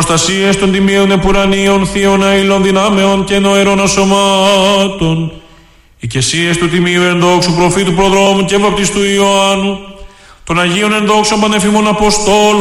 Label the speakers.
Speaker 1: προστασίες των τιμίων επουρανίων θείων αήλων δυνάμεων και νοερών σωμάτων, οικεσίες του τιμίου ενδόξου προφήτου προδρόμου και βαπτιστού Ιωάννου, των Αγίων ενδόξων πανεφημών Αποστόλων,